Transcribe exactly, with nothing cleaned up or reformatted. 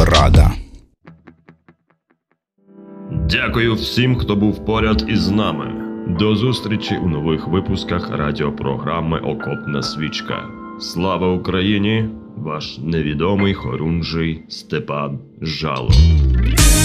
Рада. Дякую всім, хто був поряд із нами. До зустрічі у нових випусках радіопрограми «Окопна свічка». Слава Україні! Ваш невідомий хорунжий Степан Жало.